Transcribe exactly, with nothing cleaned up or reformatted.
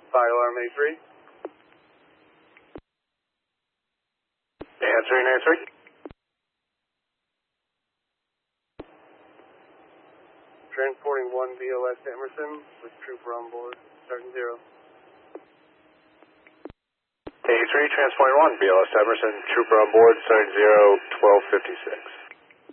Fire alarm A three. Answering, answering. Transporting one B O S Emerson with trooper on board, starting zero. A three, transporting one, B L S Emerson, trooper on board, starting zero, twelve fifty-six.